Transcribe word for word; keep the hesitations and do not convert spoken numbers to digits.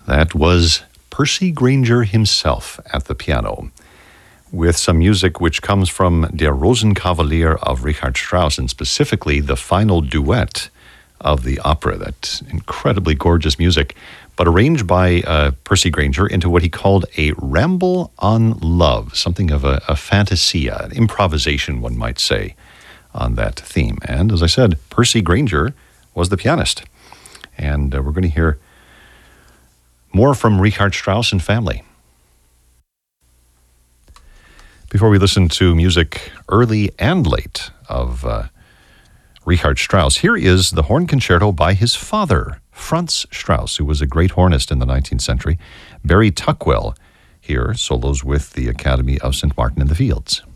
That was Percy Grainger himself at the piano, with some music which comes from Der Rosenkavalier of Richard Strauss, and specifically the final duet of the opera, that incredibly gorgeous music, but arranged by uh, Percy Grainger into what he called a ramble on love, something of a, a fantasia, an improvisation, one might say, on that theme. And as I said, Percy Grainger was the pianist. And uh, we're going to hear more from Richard Strauss and family. Before we listen to music early and late of uh, Richard Strauss, here is the horn concerto by his father, Franz Strauss, who was a great hornist in the nineteenth century. Barry Tuckwell here solos with the Academy of Saint Martin in the Fields.